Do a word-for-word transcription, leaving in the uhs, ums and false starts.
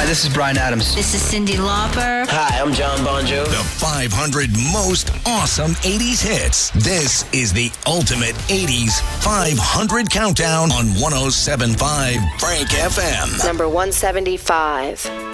Hi, this is Bryan Adams. This is Cyndi Lauper. Hi, I'm John Bon Jovi. The five hundred most awesome eighties hits. This is the ultimate eighties five hundred countdown on one oh seven point five Frank F M. Number one seventy-five.